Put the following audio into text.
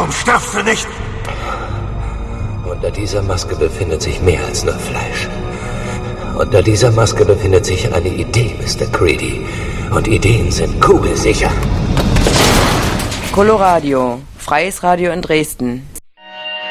Warum stirbst du nicht? Unter dieser Maske befindet sich mehr als nur Fleisch. Unter dieser Maske befindet sich eine Idee, Mr. Creedy. Und Ideen sind kugelsicher. Coloradio, freies Radio in Dresden.